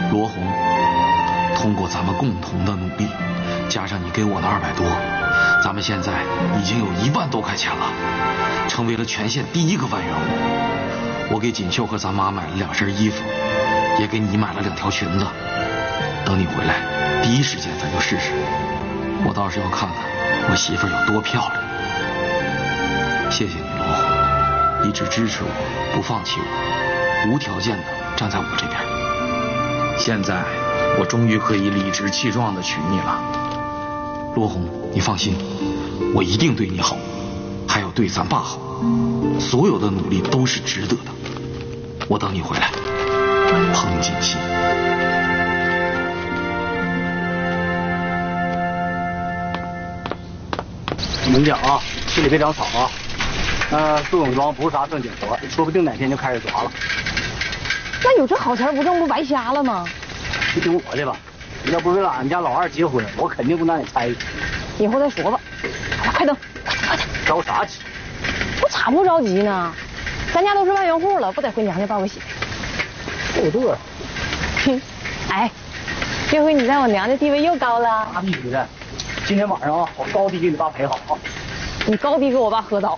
罗红，通过咱们共同的努力，加上你给我的200多，咱们现在已经有1万多块钱了，成为了全县第1个万元户。我给锦绣和咱妈买了2身衣服，也给你买了2条裙子。等你回来，第一时间咱就试试。我倒是要看看我媳妇有多漂亮。谢谢你，罗红，一直支持我，不放弃我，无条件的站在我这边。现在我终于可以理直气壮的娶你了，罗红，你放心，我一定对你好，还要对咱爸好，所有的努力都是值得的。我等你回来，彭锦熙。 我跟你讲啊，心里别长草啊。杜永庄不是啥正经活，说不定哪天就开始抓了。 那有这好钱不挣，不白瞎了吗？ 就听我的吧，要不是为了俺家老二结婚，我肯定不拿你猜。 以后再说吧。好了，快等，快点。 着啥急？ 我咋不着急呢？咱家都是万元户了，不得回娘家报个喜？ 够嘚。 哼，哎，这回你在我娘家地位又高了。 那必须的。今天晚上啊，我高低给你爸陪好啊。 你高低给我爸喝倒。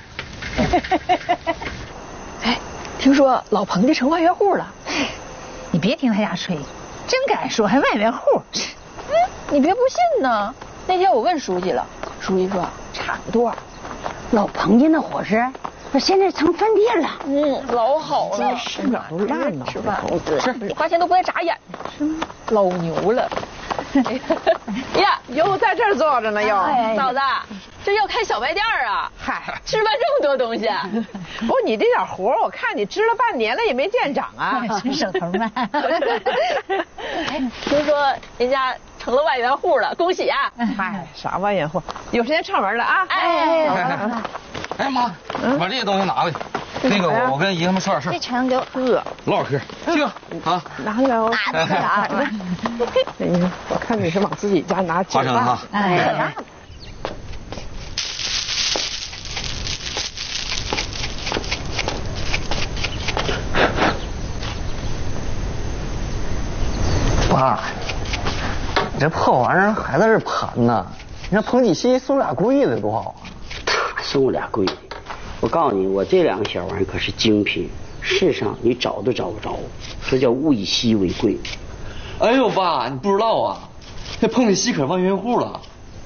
哎，听说老彭家成万元户了。 你别听他家吹，真敢说还万元户。 你别不信呢。那天我问书记了，书记说差不多。 老彭家那伙食，现在成饭店了。 老好了， 吃哪都烂呢。 吃饭是花钱都不带眨眼，是吗？老牛了。 呀，又在这儿坐着呢又。 嫂子，这要开小卖店啊？ 嗨， 置办这么多东西。 不，你这点活我看你支了半年了也没见长啊， 真手头慢。 听说人家成了万元户了，恭喜啊！ 嗨，啥万元户？有时间串门了啊！ 哎妈，把这些东西拿过去。那个我跟姨他们说点事儿。 这全给我唠嗑，去吧啊！ 拿来哦，拿。我看你是往自己家拿花生哈。 哎。 爸，你这破玩意儿还在这盘呢？你让彭锦熙送俩贵的多好啊！ 他送俩贵的，我告诉你，我这2个小玩意儿可是精品，世上你找都找不着，这叫物以稀为贵。 哎呦爸，你不知道啊，这彭锦熙可是万元户了。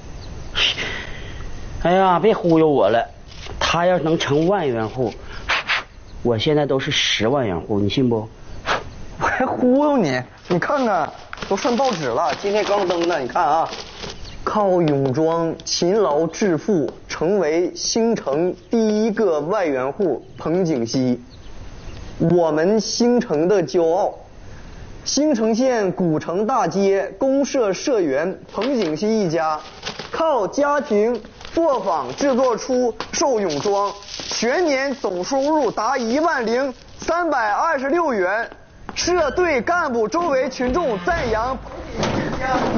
哎呀，别忽悠我了，他要能成万元户，我现在都是10万元户，你信不？ 我还忽悠你？你看看，都上报纸了，今天刚登的，你看啊。靠永庄勤劳致富，成为兴城第1个万元户彭锦熙，我们兴城的骄傲。兴城县古城大街公社社员彭锦熙一家，靠家庭作坊制作出寿永庄，全年总收入达10326元。社队干部周围群众赞扬彭锦熙一家。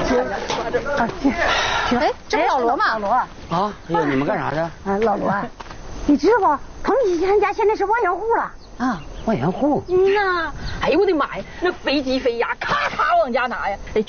哎，这不老罗吗？老罗啊，哎呀，你们干啥去？ 啊，老罗，你知道不？彭锦熙他家现在是万元户了啊！万元户？ 哎呦我的妈呀，那飞机飞呀，咔咔往家拿呀！